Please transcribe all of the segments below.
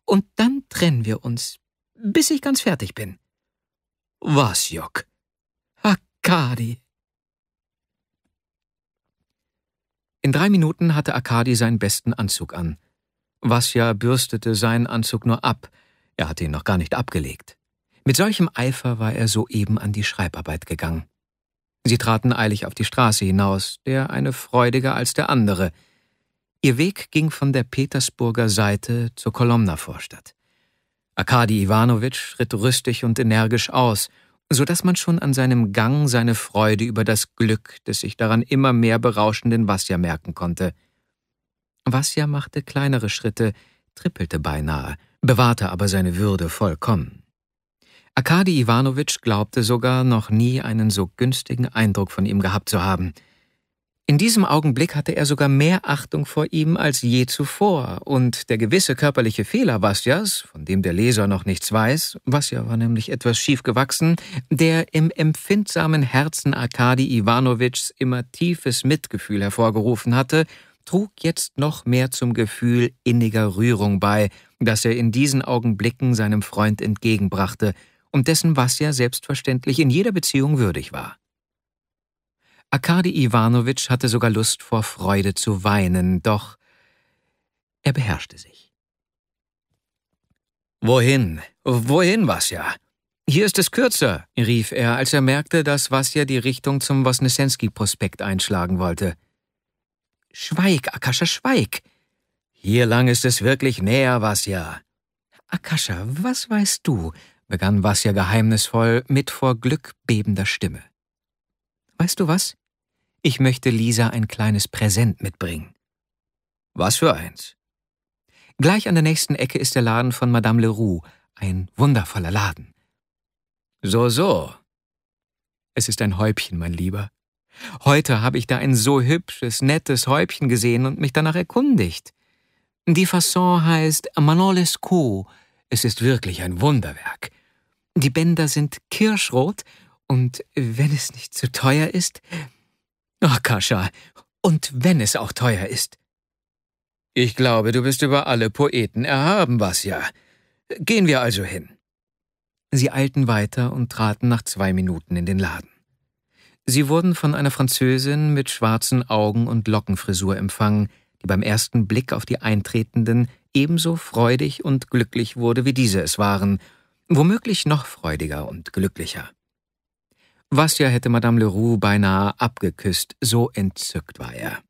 Und dann trennen wir uns, bis ich ganz fertig bin.« »Was, Jock?« »Arkadi.« In 3 Minuten hatte Arkadi seinen besten Anzug an. Vasja bürstete seinen Anzug nur ab, er hatte ihn noch gar nicht abgelegt. Mit solchem Eifer war er soeben an die Schreibarbeit gegangen. Sie traten eilig auf die Straße hinaus, der eine freudiger als der andere. Ihr Weg ging von der Petersburger Seite zur Kolomna-Vorstadt. Arkadi Iwanowitsch schritt rüstig und energisch aus, so dass man schon an seinem Gang seine Freude über das Glück des sich daran immer mehr berauschenden Vasja merken konnte. Vasja machte kleinere Schritte, trippelte beinahe, bewahrte aber seine Würde vollkommen. Arkadi Iwanowitsch glaubte sogar, noch nie einen so günstigen Eindruck von ihm gehabt zu haben. In diesem Augenblick hatte er sogar mehr Achtung vor ihm als je zuvor, und der gewisse körperliche Fehler Vasjas, von dem der Leser noch nichts weiß, Vasja war nämlich etwas schief gewachsen, der im empfindsamen Herzen Arkadi Iwanowitschs immer tiefes Mitgefühl hervorgerufen hatte, trug jetzt noch mehr zum Gefühl inniger Rührung bei, das er in diesen Augenblicken seinem Freund entgegenbrachte und dessen Vasja selbstverständlich in jeder Beziehung würdig war. Arkadi Iwanowitsch hatte sogar Lust vor Freude zu weinen, doch er beherrschte sich. »Wohin? Wohin, Vasja? Hier ist es kürzer«, rief er, als er merkte, dass Vasja die Richtung zum Wosnessenski-Prospekt einschlagen wollte. »Schweig, Akascha, schweig!« »Hier lang ist es wirklich näher, Vasja.« »Akascha, was weißt du?«, begann Vasja geheimnisvoll mit vor Glück bebender Stimme. »Weißt du was? Ich möchte Lisa ein kleines Präsent mitbringen.« »Was für eins?« »Gleich an der nächsten Ecke ist der Laden von Madame Leroux, ein wundervoller Laden.« »So. Es ist ein Häubchen, mein Lieber. Heute habe ich da ein so hübsches, nettes Häubchen gesehen und mich danach erkundigt. Die Fasson heißt Manon Lescaut. Es ist wirklich ein Wunderwerk. Die Bänder sind kirschrot und wenn es nicht zu teuer ist... Akascha, und wenn es auch teuer ist.« »Ich glaube, du bist über alle Poeten erhaben, Vasja. Gehen wir also hin.« Sie eilten weiter und traten nach 2 Minuten in den Laden. Sie wurden von einer Französin mit schwarzen Augen und Lockenfrisur empfangen, die beim ersten Blick auf die Eintretenden ebenso freudig und glücklich wurde, wie diese es waren, womöglich noch freudiger und glücklicher. Vasja hätte Madame Leroux beinahe abgeküsst, so entzückt war er.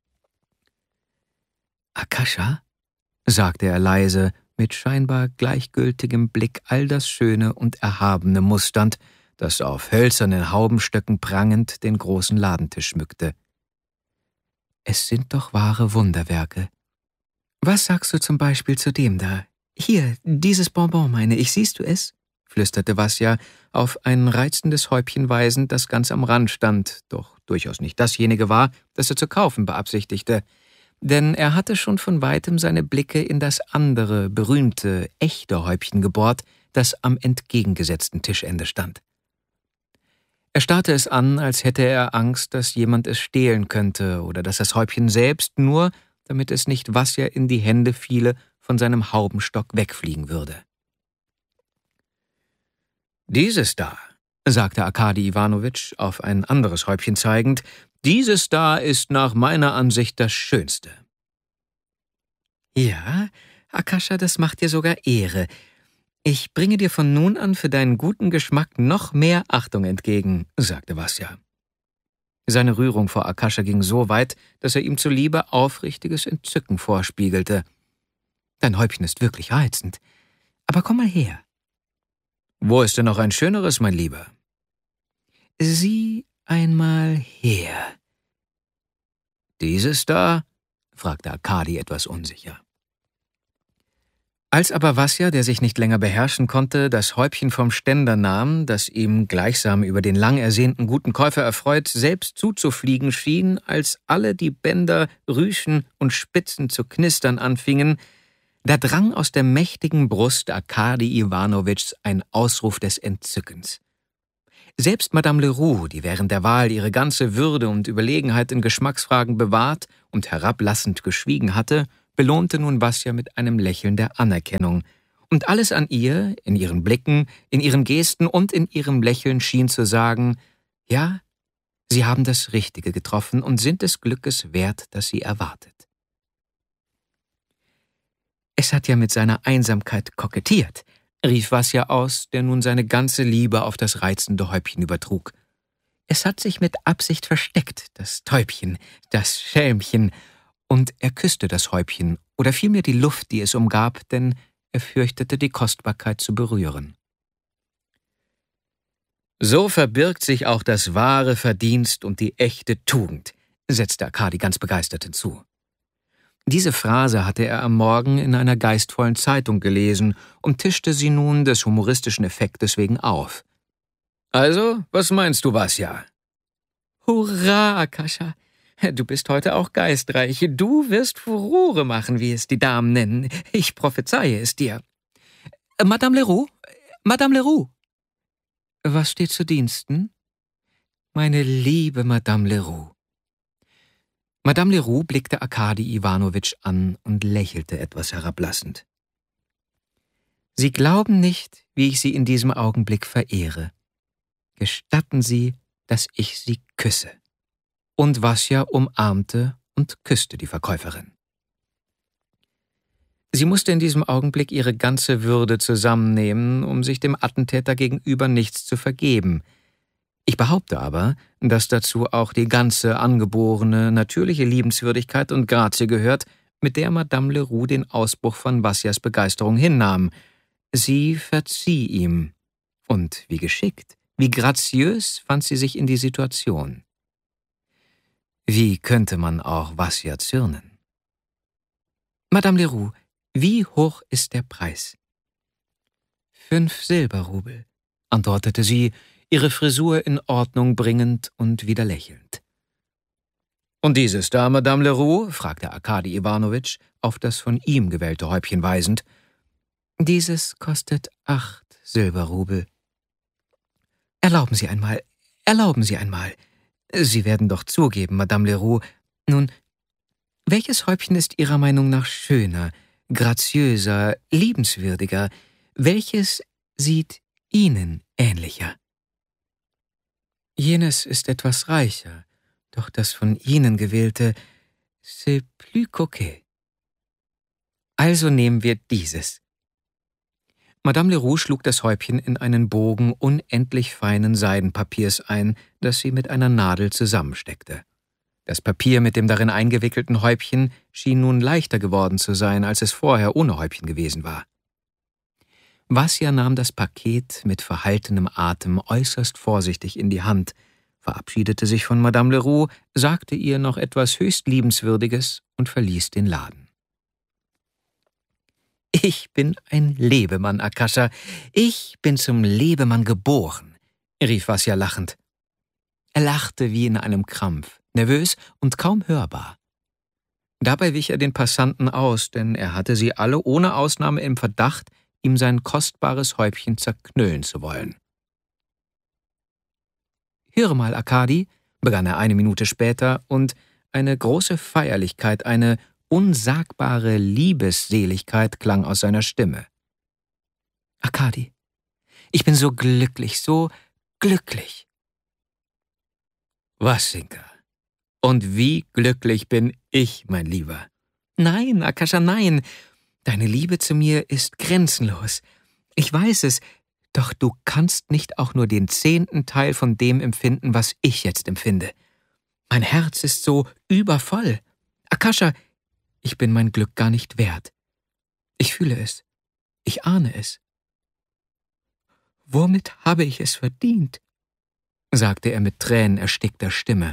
»Akascha«, sagte er leise, mit scheinbar gleichgültigem Blick all das Schöne und Erhabene musternd, das auf hölzernen Haubenstöcken prangend den großen Ladentisch schmückte. »Es sind doch wahre Wunderwerke. Was sagst du zum Beispiel zu dem da? Hier, dieses Bonbon, meine ich, siehst du es?« flüsterte Vasja, auf ein reizendes Häubchen weisend, das ganz am Rand stand, doch durchaus nicht dasjenige war, das er zu kaufen beabsichtigte, denn er hatte schon von weitem seine Blicke in das andere, berühmte, echte Häubchen gebohrt, das am entgegengesetzten Tischende stand. Er starrte es an, als hätte er Angst, dass jemand es stehlen könnte oder dass das Häubchen selbst nur, damit es nicht Vasja in die Hände fiele, von seinem Haubenstock wegfliegen würde. »Dieses da«, sagte Arkadi Iwanowitsch auf ein anderes Häubchen zeigend, »dieses da ist nach meiner Ansicht das Schönste.« »Ja, Akascha, das macht dir sogar Ehre. Ich bringe dir von nun an für deinen guten Geschmack noch mehr Achtung entgegen«, sagte Vasja. Seine Rührung vor Akascha ging so weit, dass er ihm zuliebe aufrichtiges Entzücken vorspiegelte. »Dein Häubchen ist wirklich reizend. Aber komm mal her.« »Wo ist denn noch ein schöneres, mein Lieber?« »Sieh einmal her.« »Dieses da?« fragte Arkadi etwas unsicher. Als aber Vasja, der sich nicht länger beherrschen konnte, das Häubchen vom Ständer nahm, das ihm, gleichsam über den lang ersehnten guten Käufer erfreut, selbst zuzufliegen schien, als alle die Bänder, Rüschen und Spitzen zu knistern anfingen, da drang aus der mächtigen Brust Arkadi Iwanowitschs ein Ausruf des Entzückens. Selbst Madame Leroux, die während der Wahl ihre ganze Würde und Überlegenheit in Geschmacksfragen bewahrt und herablassend geschwiegen hatte, belohnte nun Vasja mit einem Lächeln der Anerkennung, und alles an ihr, in ihren Blicken, in ihren Gesten und in ihrem Lächeln schien zu sagen, ja, Sie haben das Richtige getroffen und sind des Glückes wert, das Sie erwartet. »Es hat ja mit seiner Einsamkeit kokettiert«, rief Vasja aus, der nun seine ganze Liebe auf das reizende Häubchen übertrug. »Es hat sich mit Absicht versteckt, das Täubchen, das Schelmchen.« Und er küsste das Häubchen, oder vielmehr die Luft, die es umgab, denn er fürchtete, die Kostbarkeit zu berühren. »So verbirgt sich auch das wahre Verdienst und die echte Tugend«, setzte Arkadi ganz begeistert hinzu. Diese Phrase hatte er am Morgen in einer geistvollen Zeitung gelesen und tischte sie nun des humoristischen Effektes wegen auf. »Also, was meinst du, Vasja?« »Hurra, Akasha! Du bist heute auch geistreich. Du wirst Furore machen, wie es die Damen nennen. Ich prophezeie es dir.« »Madame Leroux? Madame Leroux!« »Was steht zu Diensten?« »Meine liebe Madame Leroux.« Madame Leroux blickte Arkadi Iwanowitsch an und lächelte etwas herablassend. »Sie glauben nicht, wie ich Sie in diesem Augenblick verehre. Gestatten Sie, dass ich Sie küsse.« Und Vasja umarmte und küsste die Verkäuferin. Sie musste in diesem Augenblick ihre ganze Würde zusammennehmen, um sich dem Attentäter gegenüber nichts zu vergeben. Ich behaupte aber, dass dazu auch die ganze angeborene, natürliche Liebenswürdigkeit und Grazie gehört, mit der Madame Leroux den Ausbruch von Vasjas Begeisterung hinnahm. Sie verzieh ihm. Und wie geschickt, wie graziös fand sie sich in die Situation. Wie könnte man auch Vasja zürnen? »Madame Leroux, wie hoch ist der Preis?« »5 Silberrubel«, antwortete sie, ihre Frisur in Ordnung bringend und wieder lächelnd. »Und dieses da, Madame Leroux?« fragte Arkadi Iwanowitsch, auf das von ihm gewählte Häubchen weisend. »Dieses kostet 8 Silberrubel.« »Erlauben Sie einmal, erlauben Sie einmal. Sie werden doch zugeben, Madame Leroux. Nun, welches Häubchen ist Ihrer Meinung nach schöner, graziöser, liebenswürdiger? Welches sieht Ihnen ähnlicher?« »Jenes ist etwas reicher, doch das von Ihnen gewählte, c'est plus coquet. Also nehmen wir dieses.« Madame Leroux schlug das Häubchen in einen Bogen unendlich feinen Seidenpapiers ein, das sie mit einer Nadel zusammensteckte. Das Papier mit dem darin eingewickelten Häubchen schien nun leichter geworden zu sein, als es vorher ohne Häubchen gewesen war. Vasja nahm das Paket mit verhaltenem Atem äußerst vorsichtig in die Hand, verabschiedete sich von Madame Leroux, sagte ihr noch etwas höchst Liebenswürdiges und verließ den Laden. »Ich bin ein Lebemann, Akasha. Ich bin zum Lebemann geboren«, rief Vasja lachend. Er lachte wie in einem Krampf, nervös und kaum hörbar. Dabei wich er den Passanten aus, denn er hatte sie alle ohne Ausnahme im Verdacht, ihm sein kostbares Häubchen zerknüllen zu wollen. »Höre mal, Arkadi«, begann er eine Minute später, und eine große Feierlichkeit, eine unsagbare Liebesseligkeit klang aus seiner Stimme. »Arkadi, ich bin so glücklich, so glücklich.« »Was, Sinka? Und wie glücklich bin ich, mein Lieber?« »Nein, Akasha, nein. Deine Liebe zu mir ist grenzenlos. Ich weiß es, doch du kannst nicht auch nur den 10. Teil von dem empfinden, was ich jetzt empfinde. Mein Herz ist so übervoll. Akasha, ich bin mein Glück gar nicht wert. Ich fühle es. Ich ahne es.« »Womit habe ich es verdient?«, sagte er mit tränenerstickter Stimme.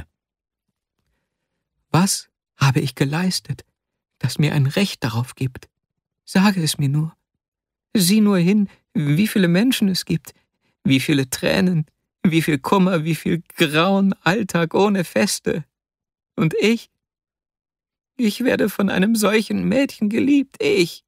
»Was habe ich geleistet, das mir ein Recht darauf gibt? Sage es mir nur. Sieh nur hin, wie viele Menschen es gibt, wie viele Tränen, wie viel Kummer, wie viel Grauen, Alltag ohne Feste. Und ich werde von einem solchen Mädchen geliebt, ich.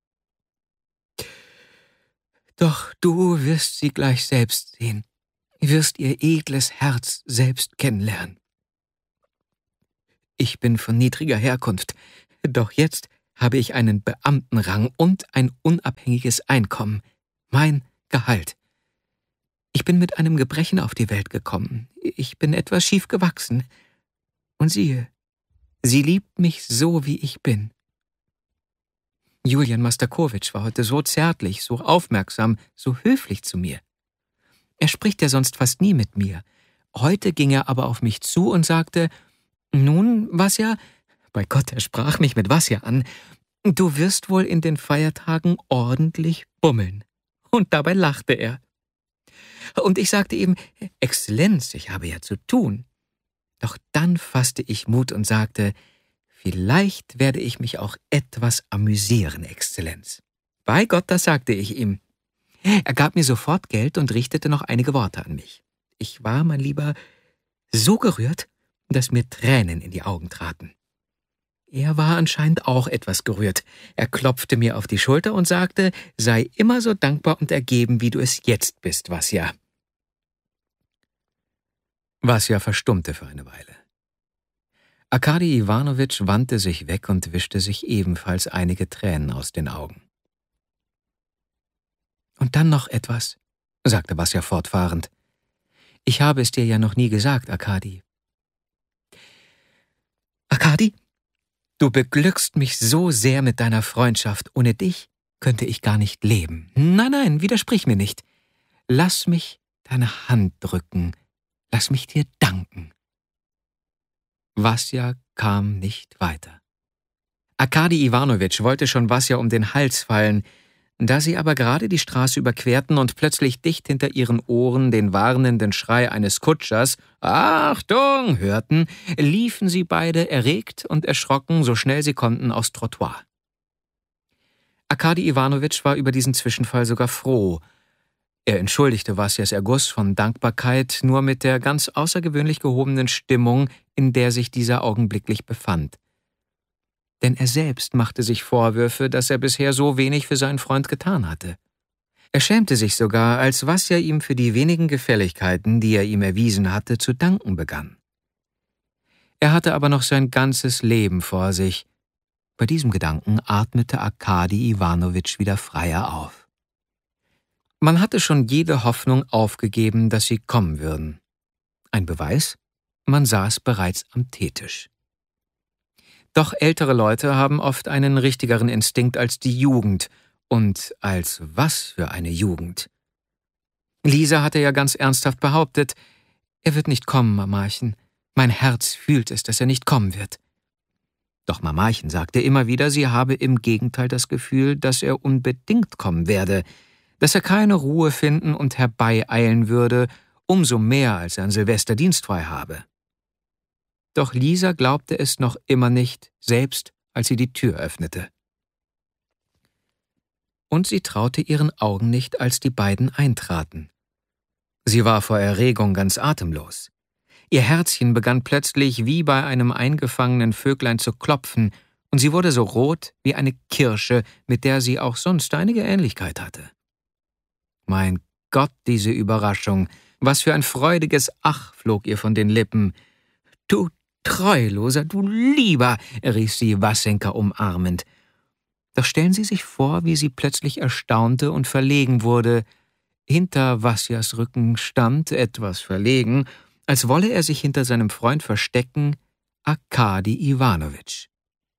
Doch du wirst sie gleich selbst sehen, wirst ihr edles Herz selbst kennenlernen. Ich bin von niedriger Herkunft, doch jetzt habe ich einen Beamtenrang und ein unabhängiges Einkommen. Mein Gehalt. Ich bin mit einem Gebrechen auf die Welt gekommen. Ich bin etwas schief gewachsen. Und siehe, sie liebt mich so, wie ich bin. Julian Mastakovich war heute so zärtlich, so aufmerksam, so höflich zu mir. Er spricht ja sonst fast nie mit mir. Heute ging er aber auf mich zu und sagte, »Nun, Vasja«, bei Gott, er sprach mich mit Vasja an, »du wirst wohl in den Feiertagen ordentlich bummeln.« Und dabei lachte er. Und ich sagte ihm, »Exzellenz, ich habe ja zu tun.« Doch dann fasste ich Mut und sagte, »Vielleicht werde ich mich auch etwas amüsieren, Exzellenz.« Bei Gott, das sagte ich ihm. Er gab mir sofort Geld und richtete noch einige Worte an mich. Ich war, mein Lieber, so gerührt, dass mir Tränen in die Augen traten. Er war anscheinend auch etwas gerührt. Er klopfte mir auf die Schulter und sagte, sei immer so dankbar und ergeben, wie du es jetzt bist, Vasja. Vasja verstummte für eine Weile. Arkadi Iwanowitsch wandte sich weg und wischte sich ebenfalls einige Tränen aus den Augen. »Und dann noch etwas«, sagte Vasja fortfahrend. »Ich habe es dir ja noch nie gesagt, Arkadi. Arkadi, du beglückst mich so sehr mit deiner Freundschaft. Ohne dich könnte ich gar nicht leben. Nein, widersprich mir nicht. Lass mich deine Hand drücken. Lass mich dir danken.« Vasja kam nicht weiter. Arkadi Iwanowitsch wollte schon Vasja um den Hals fallen. Da sie aber gerade die Straße überquerten und plötzlich dicht hinter ihren Ohren den warnenden Schrei eines Kutschers »Achtung!« hörten, liefen sie beide erregt und erschrocken, so schnell sie konnten, aufs Trottoir. Arkadi Iwanowitsch war über diesen Zwischenfall sogar froh. Er entschuldigte Vasjas Erguss von Dankbarkeit nur mit der ganz außergewöhnlich gehobenen Stimmung, in der sich dieser augenblicklich befand. Denn er selbst machte sich Vorwürfe, dass er bisher so wenig für seinen Freund getan hatte. Er schämte sich sogar, als Vasja ihm für die wenigen Gefälligkeiten, die er ihm erwiesen hatte, zu danken begann. Er hatte aber noch sein ganzes Leben vor sich. Bei diesem Gedanken atmete Arkadi Iwanowitsch wieder freier auf. Man hatte schon jede Hoffnung aufgegeben, dass sie kommen würden. Ein Beweis? Man saß bereits am Teetisch. Doch ältere Leute haben oft einen richtigeren Instinkt als die Jugend. Und als was für eine Jugend? Lisa hatte ja ganz ernsthaft behauptet, er wird nicht kommen, Mamachen. Mein Herz fühlt es, dass er nicht kommen wird. Doch Mamachen sagte immer wieder, sie habe im Gegenteil das Gefühl, dass er unbedingt kommen werde, dass er keine Ruhe finden und herbeieilen würde, umso mehr, als er an Silvester dienstfrei habe. Doch Lisa glaubte es noch immer nicht, selbst als sie die Tür öffnete. Und sie traute ihren Augen nicht, als die beiden eintraten. Sie war vor Erregung ganz atemlos. Ihr Herzchen begann plötzlich wie bei einem eingefangenen Vöglein zu klopfen, und sie wurde so rot wie eine Kirsche, mit der sie auch sonst einige Ähnlichkeit hatte. Mein Gott, diese Überraschung! Was für ein freudiges Ach flog ihr von den Lippen. »Du Treuloser, du Lieber«, rief sie Wassenka umarmend. Doch stellen Sie sich vor, wie sie plötzlich erstaunte und verlegen wurde. Hinter Vasjas Rücken stand, etwas verlegen, als wolle er sich hinter seinem Freund verstecken, Arkadi Iwanowitsch.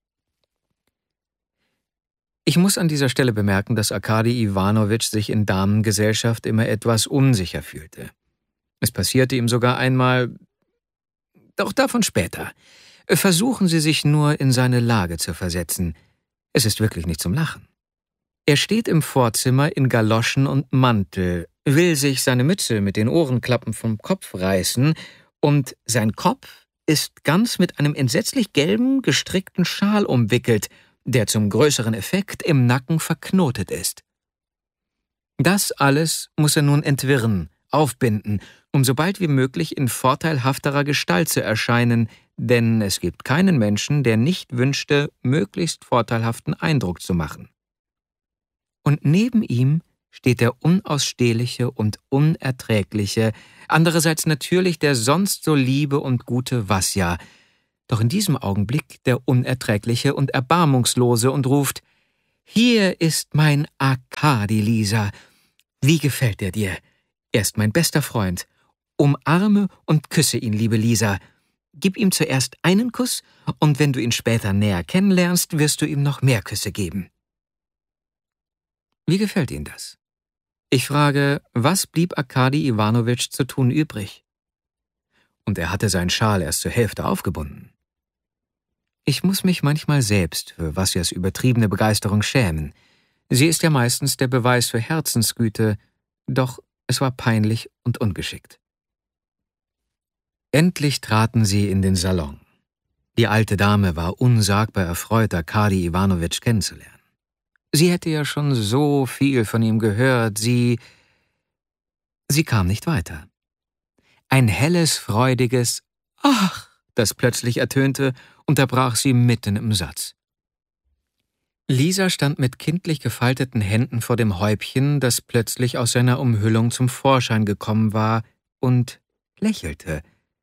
Ich muss an dieser Stelle bemerken, dass Arkadi Iwanowitsch sich in Damengesellschaft immer etwas unsicher fühlte. Es passierte ihm sogar einmal, doch davon später. Versuchen Sie sich nur in seine Lage zu versetzen. Es ist wirklich nicht zum Lachen. Er steht im Vorzimmer in Galoschen und Mantel, will sich seine Mütze mit den Ohrenklappen vom Kopf reißen, und sein Kopf ist ganz mit einem entsetzlich gelben, gestrickten Schal umwickelt, der zum größeren Effekt im Nacken verknotet ist. Das alles muss er nun entwirren, aufbinden, um so bald wie möglich in vorteilhafterer Gestalt zu erscheinen, denn es gibt keinen Menschen, der nicht wünschte, möglichst vorteilhaften Eindruck zu machen. Und neben ihm steht der unausstehliche und unerträgliche, andererseits natürlich der sonst so liebe und gute Vasja, Doch in diesem Augenblick der Unerträgliche und Erbarmungslose und ruft: »Hier ist mein Arkadi, Lisa. Wie gefällt er dir? Er ist mein bester Freund. Umarme und küsse ihn, liebe Lisa. Gib ihm zuerst einen Kuss, und wenn du ihn später näher kennenlernst, wirst du ihm noch mehr Küsse geben.« Wie gefällt Ihnen das? Ich frage, was blieb Arkadi Iwanowitsch zu tun übrig? Und er hatte seinen Schal erst zur Hälfte aufgebunden. Ich muss mich manchmal selbst für Wasjas übertriebene Begeisterung schämen. Sie ist ja meistens der Beweis für Herzensgüte, doch es war peinlich und ungeschickt. Endlich traten sie in den Salon. Die alte Dame war unsagbar erfreut, Arkadi Iwanowitsch kennenzulernen. Sie hätte ja schon so viel von ihm gehört, sie kam nicht weiter. Ein helles, freudiges »Ach«, das plötzlich ertönte, unterbrach sie mitten im Satz. Lisa stand mit kindlich gefalteten Händen vor dem Häubchen, das plötzlich aus seiner Umhüllung zum Vorschein gekommen war, und lächelte.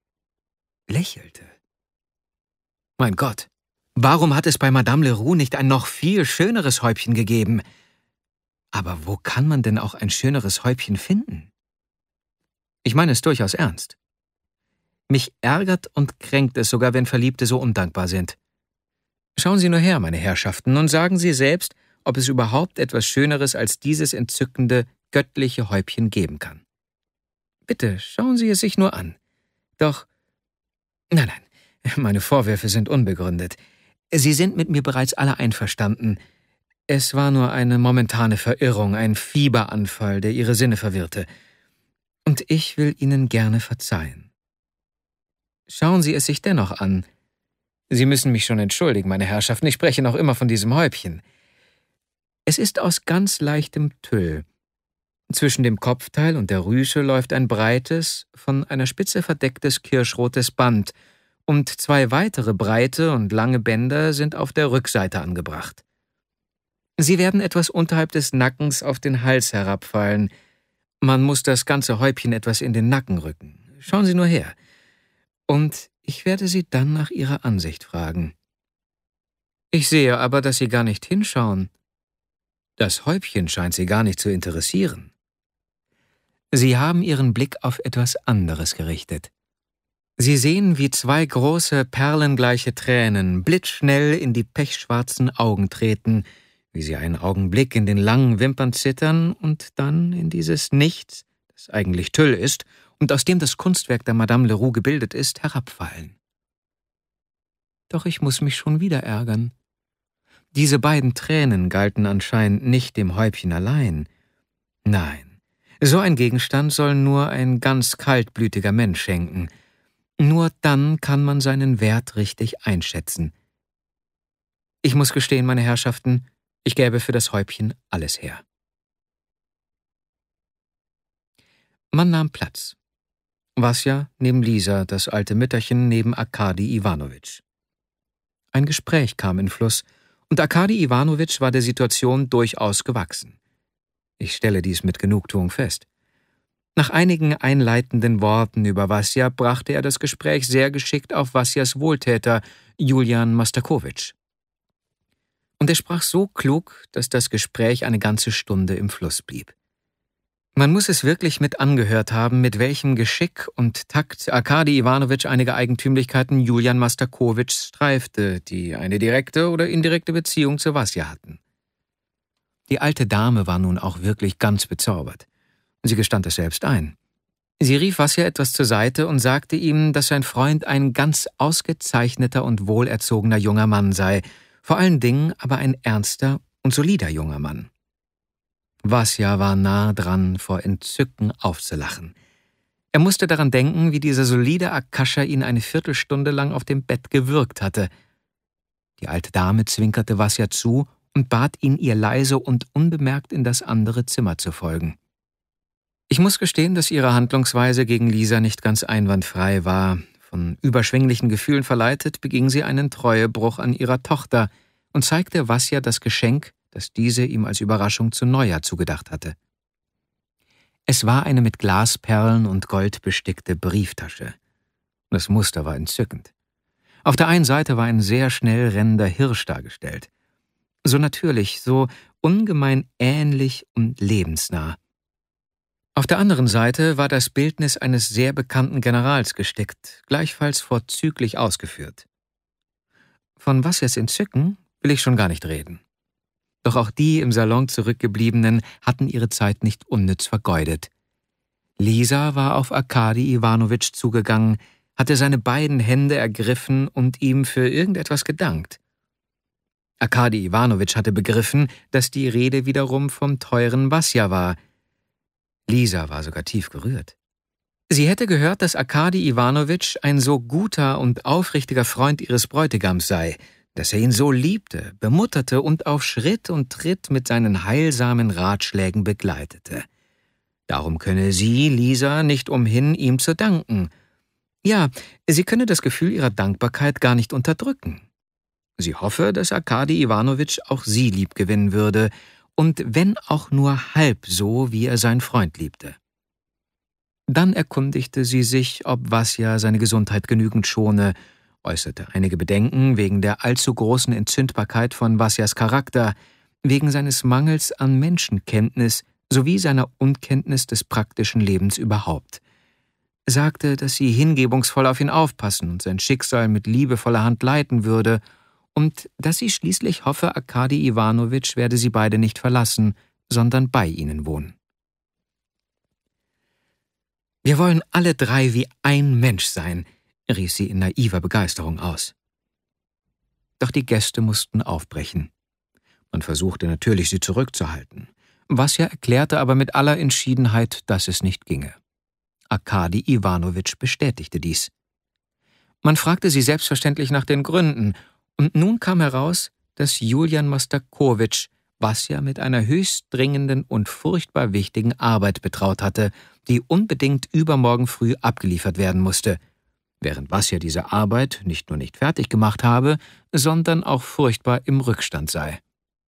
Mein Gott, warum hat es bei Madame Leroux nicht ein noch viel schöneres Häubchen gegeben? Aber wo kann man denn auch ein schöneres Häubchen finden? Ich meine es durchaus ernst. Mich ärgert und kränkt es sogar, wenn Verliebte so undankbar sind. Schauen Sie nur her, meine Herrschaften, und sagen Sie selbst, ob es überhaupt etwas Schöneres als dieses entzückende, göttliche Häubchen geben kann. Bitte, schauen Sie es sich nur an. Doch, nein, meine Vorwürfe sind unbegründet. Sie sind mit mir bereits alle einverstanden. Es war nur eine momentane Verirrung, ein Fieberanfall, der Ihre Sinne verwirrte. Und ich will Ihnen gerne verzeihen. Schauen Sie es sich dennoch an. Sie müssen mich schon entschuldigen, meine Herrschaften, ich spreche noch immer von diesem Häubchen. Es ist aus ganz leichtem Tüll. Zwischen dem Kopfteil und der Rüsche läuft ein breites, von einer Spitze verdecktes kirschrotes Band, und 2 weitere breite und lange Bänder sind auf der Rückseite angebracht. Sie werden etwas unterhalb des Nackens auf den Hals herabfallen. Man muss das ganze Häubchen etwas in den Nacken rücken. Schauen Sie nur her. Und ich werde Sie dann nach Ihrer Ansicht fragen. Ich sehe aber, dass Sie gar nicht hinschauen. Das Häubchen scheint Sie gar nicht zu interessieren. Sie haben Ihren Blick auf etwas anderes gerichtet. Sie sehen, wie 2 große, perlengleiche Tränen blitzschnell in die pechschwarzen Augen treten, wie sie einen Augenblick in den langen Wimpern zittern und dann in dieses Nichts, das eigentlich Tüll ist und aus dem das Kunstwerk der Madame Leroux gebildet ist, herabfallen. Doch ich muss mich schon wieder ärgern. Diese beiden Tränen galten anscheinend nicht dem Häubchen allein. Nein, so ein Gegenstand soll nur ein ganz kaltblütiger Mensch schenken. Nur dann kann man seinen Wert richtig einschätzen. Ich muss gestehen, meine Herrschaften, ich gäbe für das Häubchen alles her. Man nahm Platz. Wasja neben Lisa, das alte Mütterchen neben Arkadi Iwanowitsch. Ein Gespräch kam in Fluss, und Arkadi Iwanowitsch war der Situation durchaus gewachsen. Ich stelle dies mit Genugtuung fest. Nach einigen einleitenden Worten über Wasja brachte er das Gespräch sehr geschickt auf Wasjas Wohltäter, Julian Mastakowitsch. Und er sprach so klug, dass das Gespräch eine ganze Stunde im Fluss blieb. Man muss es wirklich mit angehört haben, mit welchem Geschick und Takt Arkadi Iwanowitsch einige Eigentümlichkeiten Julian Mastakowitschs streifte, die eine direkte oder indirekte Beziehung zu Wasja hatten. Die alte Dame war nun auch wirklich ganz bezaubert. Sie gestand es selbst ein. Sie rief Wasja etwas zur Seite und sagte ihm, dass sein Freund ein ganz ausgezeichneter und wohlerzogener junger Mann sei, vor allen Dingen aber ein ernster und solider junger Mann. Wasja war nah dran, vor Entzücken aufzulachen. Er musste daran denken, wie dieser solide Akascha ihn eine Viertelstunde lang auf dem Bett gewürgt hatte. Die alte Dame zwinkerte Wasja zu und bat ihn, ihr leise und unbemerkt in das andere Zimmer zu folgen. Ich muss gestehen, dass ihre Handlungsweise gegen Lisa nicht ganz einwandfrei war. Von überschwänglichen Gefühlen verleitet, beging sie einen Treuebruch an ihrer Tochter und zeigte Wasja das Geschenk, das diese ihm als Überraschung zu Neujahr zugedacht hatte. Es war eine mit Glasperlen und Gold bestickte Brieftasche. Das Muster war entzückend. Auf der einen Seite war ein sehr schnell rennender Hirsch dargestellt. So natürlich, so ungemein ähnlich und lebensnah. Auf der anderen Seite war das Bildnis eines sehr bekannten Generals gestickt, gleichfalls vorzüglich ausgeführt. Von Wasyas Entzücken will ich schon gar nicht reden. Doch auch die im Salon Zurückgebliebenen hatten ihre Zeit nicht unnütz vergeudet. Lisa war auf Arkadi Iwanowitsch zugegangen, hatte seine beiden Hände ergriffen und ihm für irgendetwas gedankt. Arkadi Iwanowitsch hatte begriffen, dass die Rede wiederum vom teuren Wasja war. Lisa war sogar tief gerührt. Sie hätte gehört, dass Arkadi Iwanowitsch ein so guter und aufrichtiger Freund ihres Bräutigams sei, dass er ihn so liebte, bemutterte und auf Schritt und Tritt mit seinen heilsamen Ratschlägen begleitete. Darum könne sie, Lisa, nicht umhin, ihm zu danken. Ja, sie könne das Gefühl ihrer Dankbarkeit gar nicht unterdrücken. Sie hoffe, dass Arkadi Iwanowitsch auch sie liebgewinnen würde, und wenn auch nur halb so, wie er seinen Freund liebte. Dann erkundigte sie sich, ob Wasja seine Gesundheit genügend schone, äußerte einige Bedenken wegen der allzu großen Entzündbarkeit von Wasjas Charakter, wegen seines Mangels an Menschenkenntnis sowie seiner Unkenntnis des praktischen Lebens überhaupt. Sagte, dass sie hingebungsvoll auf ihn aufpassen und sein Schicksal mit liebevoller Hand leiten würde und dass sie schließlich hoffe, Arkadi Iwanowitsch werde sie beide nicht verlassen, sondern bei ihnen wohnen. »Wir wollen alle drei wie ein Mensch sein«, rief sie in naiver Begeisterung aus. Doch die Gäste mussten aufbrechen. Man versuchte natürlich, sie zurückzuhalten. Wasja erklärte aber mit aller Entschiedenheit, dass es nicht ginge. Arkadi Iwanowitsch bestätigte dies. Man fragte sie selbstverständlich nach den Gründen, und nun kam heraus, dass Julian Mostakowitsch Wasja mit einer höchst dringenden und furchtbar wichtigen Arbeit betraut hatte, die unbedingt übermorgen früh abgeliefert werden musste, während Wasja diese Arbeit nicht nur nicht fertig gemacht habe, sondern auch furchtbar im Rückstand sei.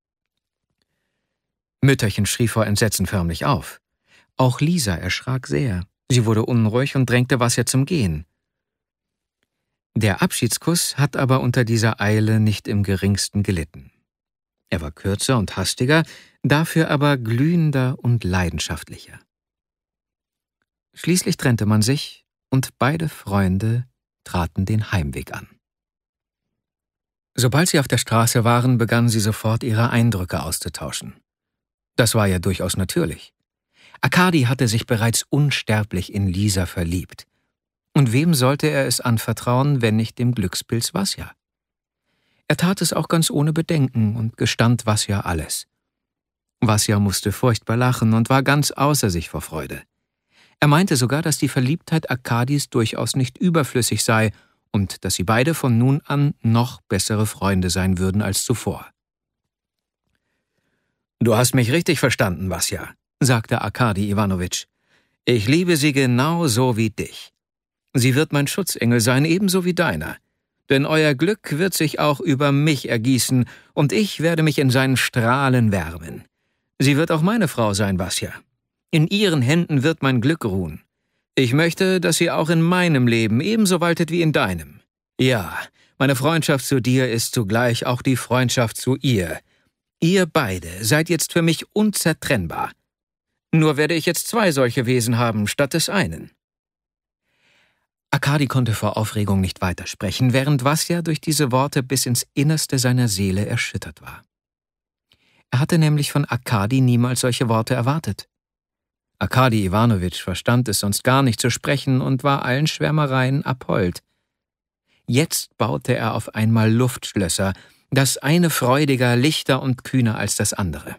Mütterchen schrie vor Entsetzen förmlich auf. Auch Lisa erschrak sehr. Sie wurde unruhig und drängte Wasja zum Gehen. Der Abschiedskuss hat aber unter dieser Eile nicht im geringsten gelitten. Er war kürzer und hastiger, dafür aber glühender und leidenschaftlicher. Schließlich trennte man sich, und beide Freunde traten den Heimweg an. Sobald sie auf der Straße waren, begannen sie sofort ihre Eindrücke auszutauschen. Das war ja durchaus natürlich. Arkadi hatte sich bereits unsterblich in Lisa verliebt. Und wem sollte er es anvertrauen, wenn nicht dem Glückspilz Wasja? Er tat es auch ganz ohne Bedenken und gestand Wasja alles. Wasja musste furchtbar lachen und war ganz außer sich vor Freude. Er meinte sogar, dass die Verliebtheit Arkadis durchaus nicht überflüssig sei und dass sie beide von nun an noch bessere Freunde sein würden als zuvor. »Du hast mich richtig verstanden, Wasja«, sagte Arkadi Iwanowitsch. »Ich liebe sie genau so wie dich. Sie wird mein Schutzengel sein, ebenso wie deiner. Denn euer Glück wird sich auch über mich ergießen, und ich werde mich in seinen Strahlen wärmen. Sie wird auch meine Frau sein, Wasja. In ihren Händen wird mein Glück ruhen. Ich möchte, dass sie auch in meinem Leben ebenso waltet wie in deinem. Ja, meine Freundschaft zu dir ist zugleich auch die Freundschaft zu ihr. Ihr beide seid jetzt für mich unzertrennbar. Nur werde ich jetzt 2 solche Wesen haben, statt des einen.« Arkadi konnte vor Aufregung nicht weitersprechen, während Wasja durch diese Worte bis ins Innerste seiner Seele erschüttert war. Er hatte nämlich von Arkadi niemals solche Worte erwartet. Arkadi Iwanowitsch verstand es sonst gar nicht zu sprechen und war allen Schwärmereien abhold. Jetzt baute er auf einmal Luftschlösser, das eine freudiger, lichter und kühner als das andere.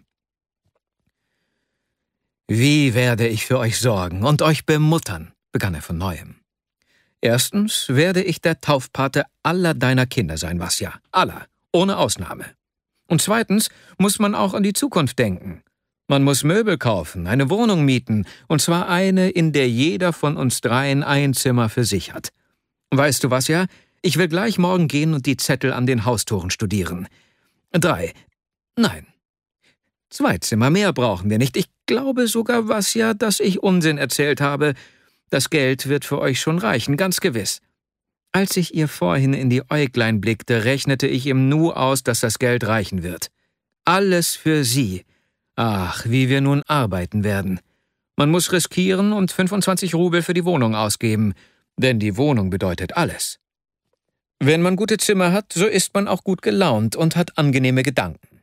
»Wie werde ich für euch sorgen und euch bemuttern«, begann er von Neuem. »Erstens werde ich der Taufpate aller deiner Kinder sein, Wasja, aller, ohne Ausnahme. Und zweitens muss man auch an die Zukunft denken. Man muss Möbel kaufen, eine Wohnung mieten, und zwar eine, in der jeder von uns dreien ein Zimmer für sich hat. Weißt du, Wasja, ich will gleich morgen gehen und die Zettel an den Haustoren studieren. 3, nein, 2 Zimmer, mehr brauchen wir nicht. Ich glaube sogar, Wasja, dass ich Unsinn erzählt habe. Das Geld wird für euch schon reichen, ganz gewiss. Als ich ihr vorhin in die Äuglein blickte, rechnete ich im Nu aus, dass das Geld reichen wird. Alles für sie. Ach, wie wir nun arbeiten werden. Man muss riskieren und 25 Rubel für die Wohnung ausgeben, denn die Wohnung bedeutet alles. Wenn man gute Zimmer hat, so ist man auch gut gelaunt und hat angenehme Gedanken.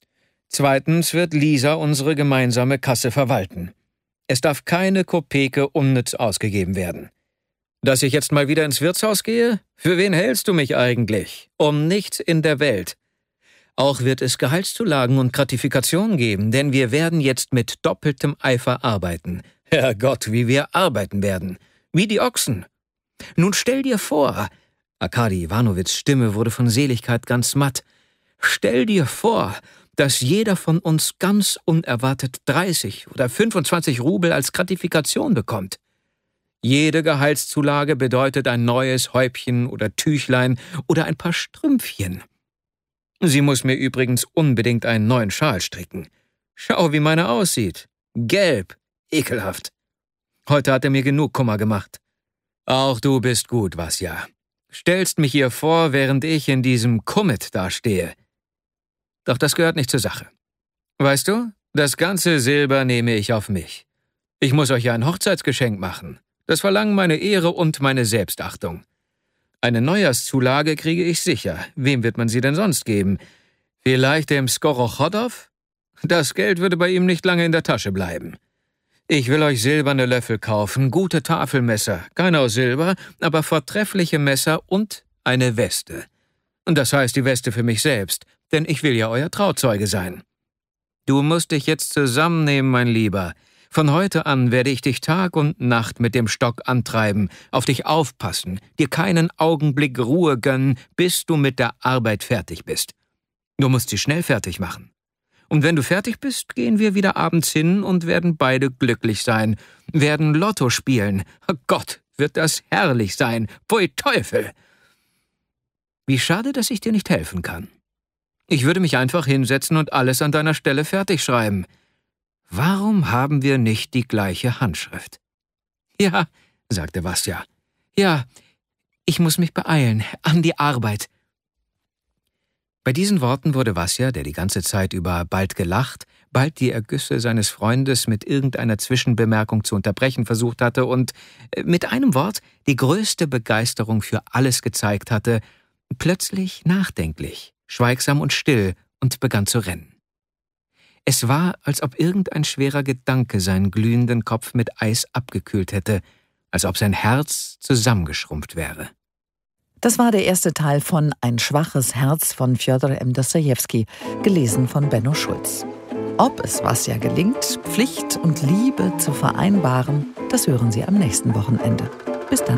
Zweitens wird Lisa unsere gemeinsame Kasse verwalten. Es darf keine Kopeke unnütz ausgegeben werden. Dass ich jetzt mal wieder ins Wirtshaus gehe? Für wen hältst du mich eigentlich? Um nichts in der Welt. Auch wird es Gehaltszulagen und Gratifikationen geben, denn wir werden jetzt mit doppeltem Eifer arbeiten. Herrgott, wie wir arbeiten werden. Wie die Ochsen. Nun stell dir vor, Arkadi Iwanowitschs Stimme wurde von Seligkeit ganz matt. Stell dir vor, dass jeder von uns ganz unerwartet 30 oder 25 Rubel als Gratifikation bekommt. Jede Gehaltszulage bedeutet ein neues Häubchen oder Tüchlein oder ein paar Strümpfchen. Sie muss mir übrigens unbedingt einen neuen Schal stricken. Schau, wie meine aussieht. Gelb. Ekelhaft. Heute hat er mir genug Kummer gemacht. Auch du bist gut, Vasja. Stellst mich ihr vor, während ich in diesem Kummet dastehe. Doch das gehört nicht zur Sache. Weißt du, das ganze Silber nehme ich auf mich. Ich muss euch ja ein Hochzeitsgeschenk machen. Das verlangen meine Ehre und meine Selbstachtung. Eine Neujahrszulage kriege ich sicher. Wem wird man sie denn sonst geben? Vielleicht dem Skorochodow? Das Geld würde bei ihm nicht lange in der Tasche bleiben. Ich will euch silberne Löffel kaufen, gute Tafelmesser, keine aus Silber, aber vortreffliche Messer und eine Weste. Und das heißt die Weste für mich selbst, denn ich will ja euer Trauzeuge sein. Du musst dich jetzt zusammennehmen, mein Lieber. Von heute an werde ich dich Tag und Nacht mit dem Stock antreiben, auf dich aufpassen, dir keinen Augenblick Ruhe gönnen, bis du mit der Arbeit fertig bist. Du musst sie schnell fertig machen. Und wenn du fertig bist, gehen wir wieder abends hin und werden beide glücklich sein, werden Lotto spielen. Oh Gott, wird das herrlich sein. Pfui Teufel! Wie schade, dass ich dir nicht helfen kann. Ich würde mich einfach hinsetzen und alles an deiner Stelle fertig schreiben. Warum haben wir nicht die gleiche Handschrift? Ja, sagte Vasja. Ja, ich muss mich beeilen, an die Arbeit. Bei diesen Worten wurde Vasja, der die ganze Zeit über bald gelacht, bald die Ergüsse seines Freundes mit irgendeiner Zwischenbemerkung zu unterbrechen versucht hatte und mit einem Wort die größte Begeisterung für alles gezeigt hatte, plötzlich nachdenklich, schweigsam und still und begann zu rennen. Es war, als ob irgendein schwerer Gedanke seinen glühenden Kopf mit Eis abgekühlt hätte, als ob sein Herz zusammengeschrumpft wäre. Das war der erste Teil von Ein schwaches Herz von Fjodor M. Dostojewski, gelesen von Benno Schulz. Ob es Vasja gelingt, Pflicht und Liebe zu vereinbaren, das hören Sie am nächsten Wochenende. Bis dann.